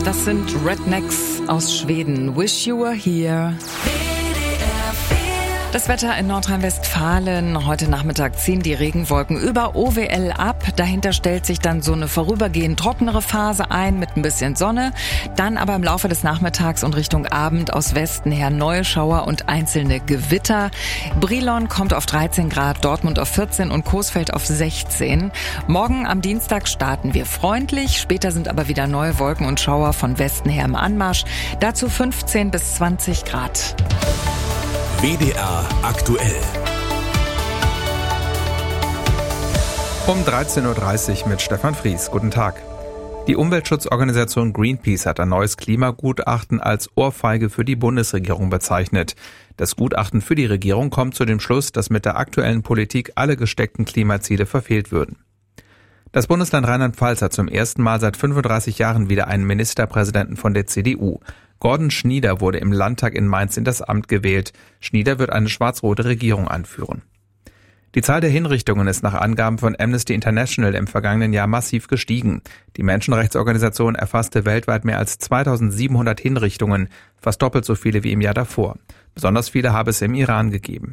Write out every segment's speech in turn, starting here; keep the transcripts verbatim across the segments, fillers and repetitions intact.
Das sind Rednecks aus Schweden. Wish you were here. Das Wetter in Nordrhein-Westfalen. Heute Nachmittag ziehen die Regenwolken über O W L ab. Dahinter stellt sich dann so eine vorübergehend trockenere Phase ein mit ein bisschen Sonne. Dann aber im Laufe des Nachmittags und Richtung Abend aus Westen her neue Schauer und einzelne Gewitter. Brilon kommt auf dreizehn Grad, Dortmund auf vierzehn und Coesfeld auf sechzehn. Morgen am Dienstag starten wir freundlich. Später sind aber wieder neue Wolken und Schauer von Westen her im Anmarsch. Dazu fünfzehn bis zwanzig Grad. W D R aktuell. Um dreizehn Uhr dreißig mit Stefan Fries. Guten Tag. Die Umweltschutzorganisation Greenpeace hat ein neues Klimagutachten als Ohrfeige für die Bundesregierung bezeichnet. Das Gutachten für die Regierung kommt zu dem Schluss, dass mit der aktuellen Politik alle gesteckten Klimaziele verfehlt würden. Das Bundesland Rheinland-Pfalz hat zum ersten Mal seit fünfunddreißig Jahren wieder einen Ministerpräsidenten von der C D U. Gordon Schnieder wurde im Landtag in Mainz in das Amt gewählt. Schnieder wird eine schwarz-rote Regierung anführen. Die Zahl der Hinrichtungen ist nach Angaben von Amnesty International im vergangenen Jahr massiv gestiegen. Die Menschenrechtsorganisation erfasste weltweit mehr als zweitausendsiebenhundert Hinrichtungen, fast doppelt so viele wie im Jahr davor. Besonders viele habe es im Iran gegeben.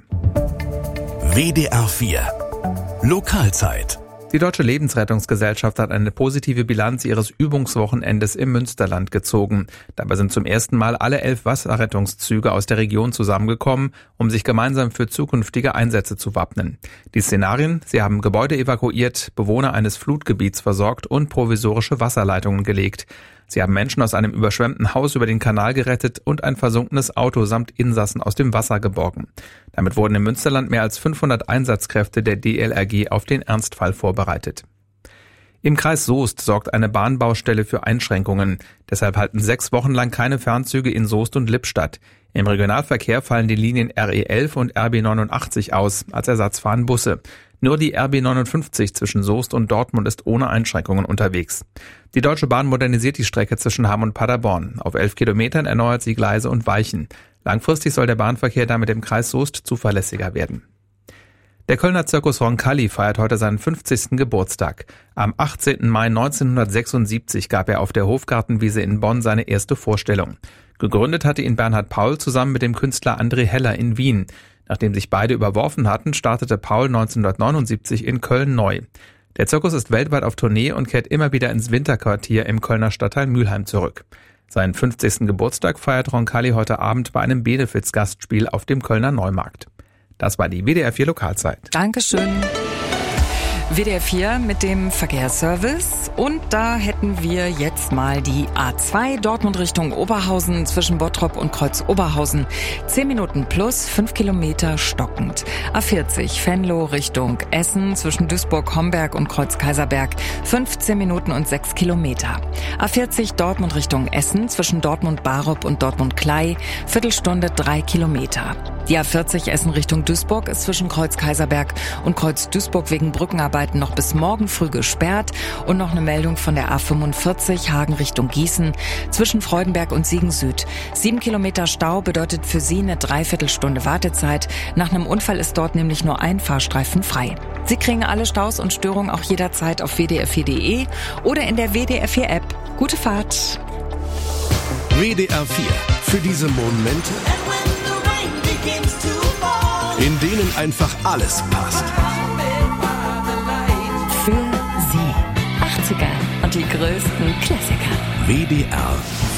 W D R vier Lokalzeit. Die Deutsche Lebensrettungsgesellschaft hat eine positive Bilanz ihres Übungswochenendes im Münsterland gezogen. Dabei sind zum ersten Mal alle elf Wasserrettungszüge aus der Region zusammengekommen, um sich gemeinsam für zukünftige Einsätze zu wappnen. Die Szenarien: Sie haben Gebäude evakuiert, Bewohner eines Flutgebiets versorgt und provisorische Wasserleitungen gelegt. Sie haben Menschen aus einem überschwemmten Haus über den Kanal gerettet und ein versunkenes Auto samt Insassen aus dem Wasser geborgen. Damit wurden im Münsterland mehr als fünfhundert Einsatzkräfte der D L R G auf den Ernstfall vorbereitet. Im Kreis Soest sorgt eine Bahnbaustelle für Einschränkungen. Deshalb halten sechs Wochen lang keine Fernzüge in Soest und Lippstadt. Im Regionalverkehr fallen die Linien R E elf und R B neunundachtzig aus. Als Ersatz fahren Busse. Nur die R B neunundfünfzig zwischen Soest und Dortmund ist ohne Einschränkungen unterwegs. Die Deutsche Bahn modernisiert die Strecke zwischen Hamm und Paderborn. Auf elf Kilometern erneuert sie Gleise und Weichen. Langfristig soll der Bahnverkehr damit im Kreis Soest zuverlässiger werden. Der Kölner Zirkus Roncalli feiert heute seinen fünfzigsten Geburtstag. Am achtzehnten Mai neunzehnhundertsechsundsiebzig gab er auf der Hofgartenwiese in Bonn seine erste Vorstellung. Gegründet hatte ihn Bernhard Paul zusammen mit dem Künstler André Heller in Wien. Nachdem sich beide überworfen hatten, startete Paul neunzehnhundertneunundsiebzig in Köln neu. Der Zirkus ist weltweit auf Tournee und kehrt immer wieder ins Winterquartier im Kölner Stadtteil Mülheim zurück. Seinen fünfzigsten Geburtstag feiert Roncalli heute Abend bei einem Benefiz-Gastspiel auf dem Kölner Neumarkt. Das war die W D R vier Lokalzeit. Dankeschön. W D R vier mit dem Verkehrsservice und da hätten wir jetzt mal die A zwei Dortmund Richtung Oberhausen zwischen Bottrop und Kreuz Oberhausen. zehn Minuten plus, fünf Kilometer stockend. A vierzig Venlo Richtung Essen zwischen Duisburg-Homberg und Kreuz Kaiserberg. fünfzehn Minuten und sechs Kilometer. A vierzig Dortmund Richtung Essen zwischen Dortmund-Barup und Dortmund-Klei. Viertelstunde drei Kilometer. Die A vierzig Essen Richtung Duisburg ist zwischen Kreuz Kaiserberg und Kreuz Duisburg wegen Brückenarbeit noch bis morgen früh gesperrt. Und noch eine Meldung von der A fünfundvierzig Hagen Richtung Gießen zwischen Freudenberg und Siegen Süd. Sieben Kilometer Stau bedeutet für Sie eine Dreiviertelstunde Wartezeit. Nach einem Unfall ist dort nämlich nur ein Fahrstreifen frei. Sie kriegen alle Staus und Störungen auch jederzeit auf w d r vier punkt d e oder in der W D R vier App. Gute Fahrt! W D R vier. Für diese Momente, in denen einfach alles passt. Für Sie. achtziger und die größten Klassiker. W D R